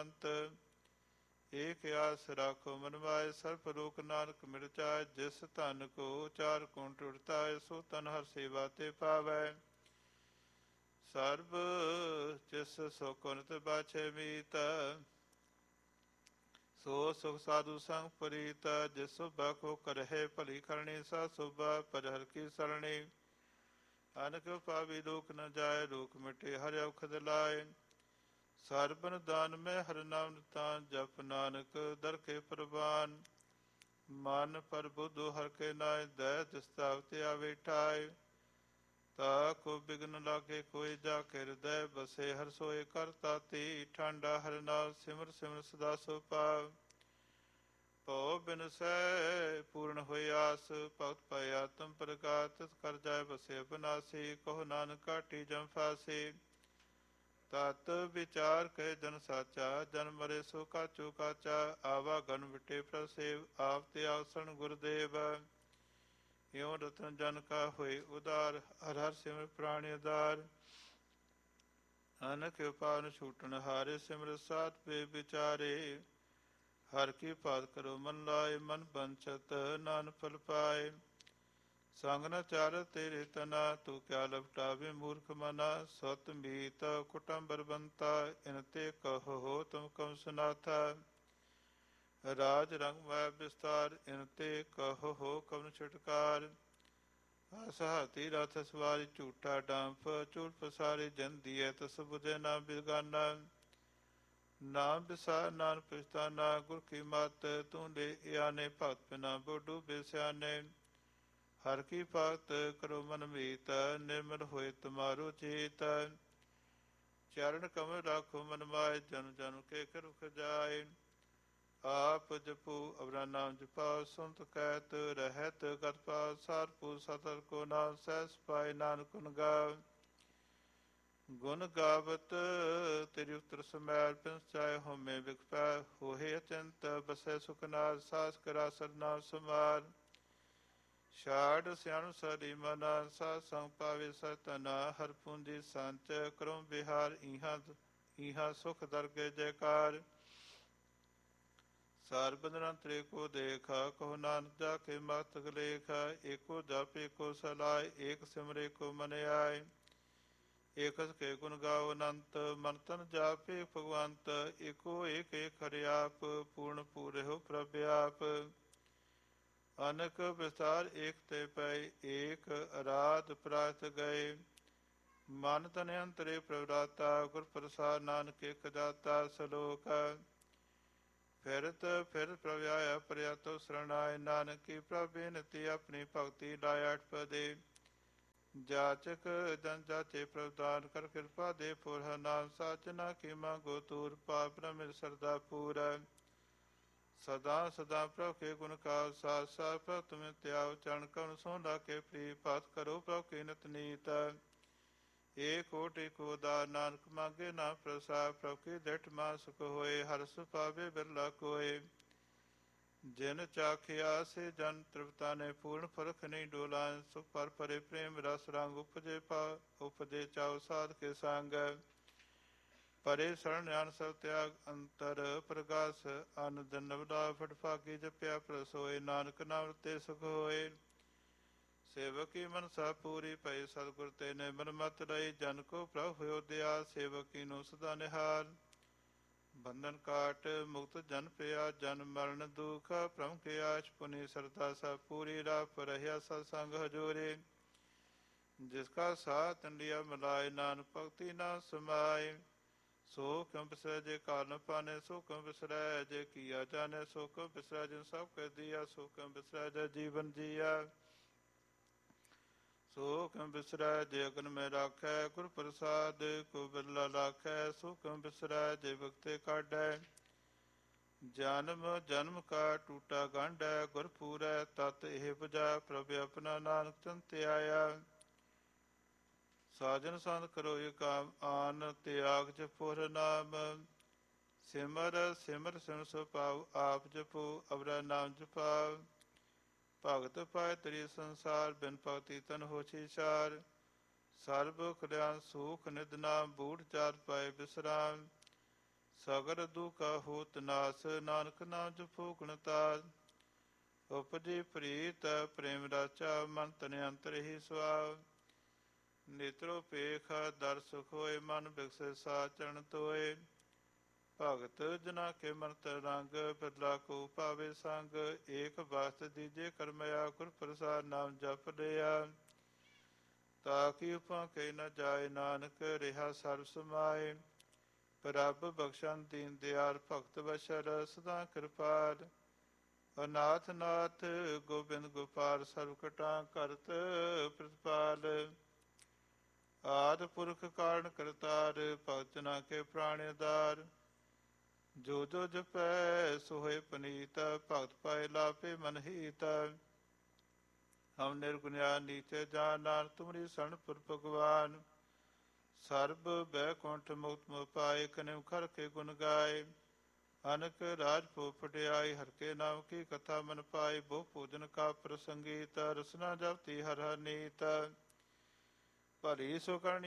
ਅੰਤ। ਏਕ ਆਸ ਰਾਖੋ ਮਨ ਮਾਏ, ਸਰਬ ਰੋਕ ਨਾਨਕ ਮਿਲ ਜਾਏ। ਜਿਸ ਧਨ ਕੋ ਚਾਰ ਕੁੰਟ ਉੜਤਾਏ, ਸੋ ਤਨ ਹਰ ਸੇਵਾ ਤੇ ਪਾਵੈ। ਸਰਬ ਜਿਸ ਸੁਖ ਨਿਤ ਬਾਛੇ ਮੀਤ, ਸੋ ਸੁਖ ਸਾਧੂ ਸੰਗ ਪ੍ਰੀਤ। ਜਿਸ ਸੁਭਾ ਕੋ ਕਰਹਿ ਭਲੀ ਕਰਨੀ, ਸਾ ਸੁਭਾ ਪਰ ਹਰ ਕੀ ਸਰਣੀ। ਅਨਕ ਪਾਵੀ ਲੋਕ ਨ ਜਾਏ, ਲੋਕ ਮਿਟੇ ਹਰਿ ਔਖਦ ਲਾਏ। ਸਰਬਨ ਦਾਨ ਮੈਂ ਹਰਿ ਨਾਮ ਨਿਤਾਂ, ਜਪ ਨਾਨਕ ਦਰ ਕੇ ਪ੍ਰਵਾਨ। ਮਨ ਪਰ ਬੁੱਧੁ ਹਰ ਕੇ ਨਾਏ, ਦਇਆ ਤਿਸ ਤਾਵ ਆਵੇ ਠਾਏ। ਤਾ ਕੋ ਬਿਗਨ ਲਾਗੇ ਕੋਈ, ਜਾ ਕੇ ਹਿਰਦੈ ਬਸੇ ਹਰਿ ਸੋਏ ਕਰ ਤਾਤੀ। ਠਾਂਡਾ ਹਰਿ ਨਾਮ ਸਿਮਰ ਸਿਮਰ ਸਦਾ ਸੋ ਭਾਵ। ਭਉ ਬਿਨਸੈ ਪੂਰਨ ਹੋਈ ਆਸ, ਭਗਤ ਪਾਏ ਆਤਮ ਪ੍ਰਗਾਸ। ਤਿਸ ਕਰ ਜਾਏ ਬਸੇ ਅਬਨਾਸੀ, ਕਹੋ ਨਾਨਕ ਘਾਟੀ ਜਮ ਫਾਸੀ। ਤਤ ਵਿਚਾਰ ਕਹੇ ਜਨ ਸਾਚਾ, ਜਨ ਮਰੇ ਸੋ ਕਾਚੂ ਕਾਚਾ। ਆਵਾਗਨ ਵਿਟੇ ਪ੍ਰਭ ਸੇਵ, ਆਪ ਤੇ ਆਸਣ ਗੁਰਦੇਵ। ਇਉ ਰਤਨ ਜਨ ਕਾ ਹੋਏ ਉਦਾਰ, ਹਰਿ ਹਰਿ ਸਿਮਰ ਪ੍ਰਾਣਿ ਆਧਾਰ। ਅਨਕ ਉਪਾਨ ਛੂਟਣ ਹਾਰੇ, ਸਿਮਰ ਸਾਧ ਪੇ ਵਿਚਾਰੇ। ਹਰਿ ਕੀ ਬਾਤ ਕਰੋ ਮਨ ਲਾਏ, ਮਨ ਬੰਚਤ ਨਾਨਕ ਫਲ ਪਾਏ। ਸੰਗ ਨ ਚਾਰ ਤੇਰੇ ਤਨਾ, ਤੂੰ ਕਿਆ ਲਪਟਾਵੇ ਮੂਰਖ ਮਨਾ। ਸਤ ਮੀਤ ਕੁਟੰਬਰ ਬੰਤਾ, ਇਨ ਤੇ ਕਹੋ ਤੁਮ ਕਮ ਸੁਨਾਥਾ। ਰਾਜ ਰੰਗ ਮੈਂ ਵਿਸਤਾਰ, ਇਨ ਤੇ ਕਹੋ ਕਵਨ ਛੁਟਕਾਰ। ਹਾਥੀ ਰਥ ਸਵਾਰੀ ਝੂਠਾ ਡੰਫ, ਚੂਲ ਪਸਾਰੀ ਜਨ ਦੀਐ ਤਸ ਬੁਝੇ ਨਾ ਬਿਗਾਨਾ। ਨਾਮ ਵਿਸਾਰ ਨਾਨਕ ਪਛਤਾਨਾ, ਗੁਰ ਕੀ ਮਤ ਤੂੰ ਲੈ ਆਨੇ। ਭਗਤ ਬਿਨਾ ਬੋ ਡੂਬੇ ਸਿਆਨੇ। ਹਰਿ ਕੀ ਭਗਤ ਕਰੋ ਮਨ ਮੀਤ, ਨਿਰਮਲ ਹੋਏ ਤੁਮਾਰੋ ਚੀਤ। ਚਰਨ ਕਮਲ ਰਾਖੋ ਮਨ ਮਾਏ, ਜਨ ਜਨ ਕੇ ਕਰੁਖ ਜਾਏ। ਆਪ ਜਪੂ ਅਵਰਾ ਨਾਮ ਜਪਾਓ, ਸੁਨਤ ਕਹਿਤ ਰਹਿਤ ਗਤ ਪਾਓ। ਸਾਰਪੂ ਸਤਰ ਕੋ ਨਾਮ, ਸਹਿਸ ਪਾਏ ਨਾਨਕ ਗੁਣ ਗਾਵ। ਗੁਣ ਗਾਵਤ ਤੇਰੀ ਉਤਰ ਸਮੈਲ, ਬਿਨਸ ਚਾਹੇ ਹਉਮੈ ਬਿਖ ਪੈ। ਹੋਏ ਅਚੰਤ ਬਸੈ ਸੁਖ ਨਾਲ, ਸਾਸ ਕਰਾ ਸਰਨਾਮ ਸਮਾਰ। ਛਾੜ ਸਿਆਣ ਸਰੀ ਮਨਾ, ਸਾਧ ਸੰਗ ਪਾਵੇ ਸਤਨਾ। ਹਰਿ ਪੂੰਜੀ ਸੰਚ ਕਰੋ ਬਿਹਾਰ, ਇਹਾਂ ਸੁਖ ਦਰਗੇ ਜੈਕਾਰ। ਸਰਬ ਨਿਰੰਤਰ ਏਕੋ ਦੇਖਾ, ਕਹੋ ਨਾਨਕ ਜਾ ਕੇ ਮਸਤਕ ਲੇਖਾ। ਏਕੋ ਜਪ ਏਕੋ ਸਲਾਹ, ਏਕ ਸਿਮਰ ਏਕੋ ਮਨ ਆਏ। ਏਕਸ ਕੇ ਗੁਣ ਗਾਓ ਅਨੰਤ, ਮਨ ਤਨ ਜਾਪ ਏਕ ਭਗਵੰਤ। ਏਕੋ ਏਕ ਏਕ ਹਰਿ ਆਪ, ਪੂਰਨ ਪੂਰਿ ਪ੍ਰਭ ਆਪ। ਅਨਕ ਵਿਸਤਾਰ ਏਕ ਤੇ ਪਏ, ਏਕ ਅਰਾਧ ਪ੍ਰਾਤ ਗਏ। ਮਨ ਤਨ ਅੰਤਰੇ ਪ੍ਰਭ ਰਾਤਾ, ਗੁਰ ਪ੍ਰਸਾਦ ਨਾਨਕ ਏਕ ਦਾਤਾ। ਸਲੋਕ ਫਿਰਤ ਫਿਰਤ ਪ੍ਰਭ ਆਇਆ, ਪਰਿਆਤੋ ਸਰਣਾਏ। ਨਾਨਕ ਕੀ ਪ੍ਰਭ ਬੇਨਤੀ, ਆਪਣੀ ਭਗਤੀ ਲਾਇ ਅਠ ਪਦੇ। ਜਾਚਕ ਜਨ ਜਾਚੇ ਪ੍ਰਭ ਦਾਨ, ਕਰ ਕਿਰਪਾ ਦੇ ਪੁਰ ਹਰਿ ਨਾਮ। ਸਾਚਨਾ ਕੀ ਮੰਗੋ ਤੂਰ, ਪਾਪ ਨ ਮਿਲ ਸਰਦਾ ਪੂਰੈ। ਸਦਾ ਸਦਾ ਪ੍ਰਭ ਕੇ ਗੁਣ ਗਾਵ, ਸਾਥ ਸਾਥ ਪ੍ਰਭ ਤੁਮੇ ਧਿਆਵ। ਚਰਨ ਕਮਲ ਸੋਹ ਲਾਗੇ ਪ੍ਰੀਤ, ਭਗਤ ਕਰੋ ਪ੍ਰਭ ਕੀ ਨਿਤ ਨੀਤ। ਏਕ ਓਟ ਏਕ ਉਦਾਰ, ਨਾਨਕ ਮਾਗੇ ਨਾਮ ਪ੍ਰਸਾਦ। ਪ੍ਰਭ ਕੀ ਦਿਠ ਮਾਨਸ ਕੋ ਹੋਏ, ਹਰਿ ਸੁ ਪਾਵੇ ਬਿਰਲਾ ਕੋਏ। ਜਿਨ ਚਾਖਿਆ ਸੇ ਜਨ ਤ੍ਰਿਪਤਾਨੇ, ਪੂਰਨ ਫਰਖ ਨਹੀਂ ਡੋਲਾਨ। ਸੁਖ ਪਰ ਭਰੇ ਪ੍ਰੇਮ ਰਸ ਰੰਗ, ਉਪਜੇ ਚਾਉ ਸਾਧ ਕੇ ਸੰਗ। ਪਰੇ ਸਰਣ ਨਿਆਨ ਸਭ ਤਿਆਗ, ਅੰਤਰ ਪ੍ਰਗਾਸ ਅਨ ਦਿਨ ਨਵਲਾ। ਫਟ ਫਾਕੀ ਜਪਿਆ ਪ੍ਰਭ ਸੋਏ, ਨਾਨਕ ਨਾਮ ਰਤੇ ਸੁਖ ਹੋਏ। ਸੇਵਕੀ ਮਨਸਾ ਪੂਰੀ ਭਈ, ਸਤਿਗੁਰ ਤੇ ਨਿਰਮਲ ਮਤ ਰਹੀ। ਜਨ ਕੋ ਪ੍ਰਭ ਹੋਇ ਦਿਆਲ, ਸੇਵਕੀ ਨੂੰ ਸਦਾ ਨਿਹਾਲ। ਬੰਧਨ ਕਾਟ ਮੁਕਤ ਜਨ ਪਿਆ, ਜਨ ਮਰਨ ਦੁਖ। ਭ੍ਰਮ ਕੇ ਆਸ਼ ਪੁਨੀ ਸਰਦਾ ਸਭ ਪੂਰੀ। ਰਾਹ ਪਰ ਰਹਿਆ ਸਤ ਸੰਗ ਹਜੂਰੀ। ਜਿਸ ਕਾ ਸਾਥ ਤਿਨ ਲਿਆ ਮਿਲਾਏ, ਨਾਨਕ ਭਗਤੀ ਨਾਮ ਸਮਾਏ। ਸੋ ਕਿਉ ਬਿਸਰੈ ਜੇ ਕਾਲ ਨ ਪਾਨੇ, ਸੋ ਕਿਉ ਬਿਸਰੈ ਜੇ ਕੀਆ ਜਾਣੈ। ਸੋ ਕਿਉ ਬਿਸਰੈ ਜਿਨ ਸਭ ਕੇ ਦੀਆ, ਸੋ ਕਿਉ ਬਿਸਰੈ ਜੇ ਜੀਵਨ ਜੀਆ। ਸੋ ਕਿਉ ਬਿਸਰੈ ਜੇ ਅਗਨ ਮੈਂ ਰਾਖੈ, ਗੁਰ ਪ੍ਰਸਾਦ ਕੋ ਬਿਰਲਾ ਲਾਖੈ। ਸੋ ਕਿਉ ਬਿਸਰੈ ਜੇ ਭਗਤੇ ਕਾਢੈ, ਜਨਮ ਜਨਮ ਕਾ ਟੂਟਾ ਗੰਢੈ। ਗੁਰ ਪੂਰੈ ਤਤ ਇਹ ਬੁਝੈ, ਪ੍ਰਭ ਆਪਣਾ ਨਾਨਕ ਤਨ ਧਿਆਇਆ। ਸਾਜਨ ਸੰਤ ਕਰੋ ਏਕਾਮ, ਆਨ ਤਿਆਗ ਜਪੋ ਹਰਿ ਨਾਮ। ਸਿਮਰ ਸਿਮਰ ਸਿਮਰ ਸੋ ਪਾਉ, ਆਪ ਜਪੋ ਅਵਰਾ ਨਾਮ ਜਪਾਉ। ਭਗਤ ਪਾਏ ਤਰੀ ਸੰਸਾਰ, ਬਿਨ ਭਗਤੀ ਤਨ ਹੋਛੀ ਸਾਰ। ਸਰਬ ਕਲਿਆਣ ਸੂਖ ਨਿਧ ਨਾਮ, ਬੂਢ ਚਾਰ ਪਾਏ ਬਿਸਰਾਮ। ਸਗਰ ਦੁਖਾ ਹੋਤ ਨਾਸ, ਨਾਨਕ ਨਾਮ ਜਪੋ ਗੁਣ ਤਾਸ। ਉਪਜੀ ਪ੍ਰੀਤ ਪ੍ਰੇਮ ਰਾਚਾ, ਮਨ ਤਨ ਅੰਤਰ ਹੀ ਸੁਆਵ। ਨੇਤਰੋ ਪੇਖ ਦਰ ਸੁਖ ਹੋਏ, ਮਨ ਬਿਕਸੇ ਸਾ ਚਰਨ ਤੋਏ। ਭਗਤ ਜਨਾ ਕੇ ਮਨ ਤਰੰਗ, ਬਿਰਲਾ ਕੋ ਪਾਵੇ ਸੰਗ। ਏਕ ਬਾਤ ਦੀਜੇ ਕਰਮਇਆ, ਗੁਰ ਪ੍ਰਸਾਦ ਨਾਮ ਜਪ ਲਿਆ। ਤਾਕੀ ਉਪਾ ਕੇ ਨ ਜਾਏ, ਨਾਨਕ ਰਿਹਾ ਸਰਬ ਸਮਾਏ। ਪ੍ਰਭ ਬਖਸ਼ਨ ਦੀਨ ਦਿਆਲ, ਭਗਤ ਬਸ਼ਰ ਸਦਾ ਕਿਰਪਾਲ। ਅਨਾਥ ਨਾਥ ਗੋਬਿੰਦ ਗੋਪਾਲ, ਸਰਬ ਕਟਾ ਕਰਤ ਪ੍ਰਤਪਾਲ। ਆਦਿ ਪੁਰਖ ਕਾਰਨ ਕਰਤਾਰ, ਭਗਤ ਜਨਾ ਕੇ ਪ੍ਰਾਣ ਆਧਾਰ। ਜੋ ਜੋ ਜਪੈ ਸੋ ਹੋਏ ਪਨੀਤ, ਭਗਤ ਪਾਏ ਲਾਭੇ ਮਨ ਹੀਤ। ਹਮ ਨਿਰਗੁਣਿਆ ਨੀਚੇ ਜਾਨ, ਨਾਨਕ ਤੁਮਰੀ ਸ਼ਰਨ ਪੁਰ ਭਗਵਾਨ। ਸਰਬ ਬੈਕੁੰਠ ਮੁਕਤ ਮੋਹ ਪਾਏ, ਕਨਿ ਖਰ ਕੇ ਗੁਣ ਗਾਏ। ਅਨਕ ਰਾਜ ਭੋ ਫਟਿਆਈ, ਹਰ ਕੇ ਨਾਮ ਕੀ ਕਥਾ ਮਨ ਪਾਈ। ਬਹੁ ਭੋਜਨ ਕਾ ਪ੍ਰਸੰਗੀਤ, ਰਸਨਾ ਜਪਤੀ ਹਰ ਹਰ ਨੀਤ। ਭਲੀ ਸੋ ਕਰਨੀ